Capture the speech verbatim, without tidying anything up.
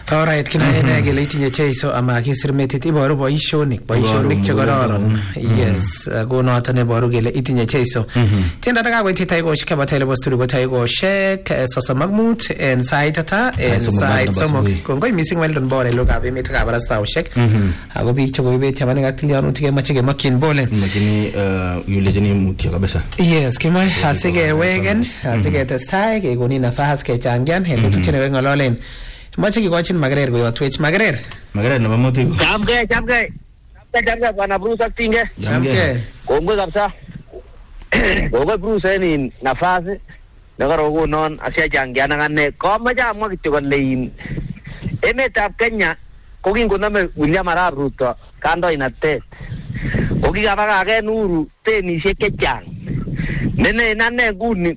Alright, kinae ne kele itinye cheiso ama kisir metit iboru boishonik boishonik che kororon. Yes, go noto ne boru kele itinye cheiso. Tienda daga go titai go shika batele bo studio go tai go shek sosomak mut en site ata en site somok kongo missing well don bore look abi metra barasta shek. Ago bi che go be tamani gaktiliano tike mache ke makin bolen. Lakini yule jeni mutia kabisa. Yes, kima hasige wegen, hasige testai ke goni nafas ke changian hete tuchene wengo lolen. Mache kikochin Magrer go Twitch Magrer. Magrer na mamoto iko. Chamge chamge. Chamge chamge bwana Bruce Actinge. Chamge. Kongo kabisa. Kongo Bruce ni nafasi. Nakaro go non asia changiana ngane. Koma jamwa kityo kole emetab Kenya kokingoname William Arap Ruto kandoinatet. Kokikabaka ake Nuru tenisiek chechang. Nene nane nguni